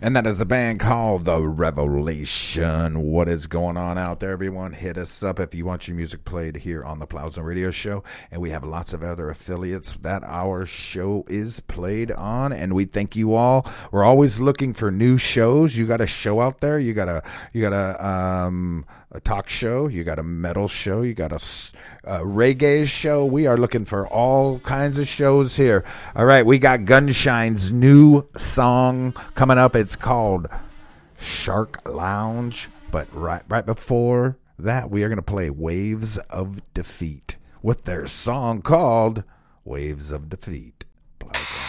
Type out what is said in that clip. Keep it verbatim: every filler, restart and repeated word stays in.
And that is a band called The Revelation. What is going on out there, everyone? Hit us up if you want your music played here on the Plow Zone Radio Show. And we have lots of other affiliates that our show is played on. And we thank you all. We're always looking for new shows. You got a show out there. You got a you got a um a talk show. You got a metal show. You got a, a reggae show. We are looking for all kinds of shows here. All right, we got Gunshine's new song coming up. It's called Shark Lounge. But right right before that, we are going to play Waves of Defeat with their song called Waves of Defeat. Plaza.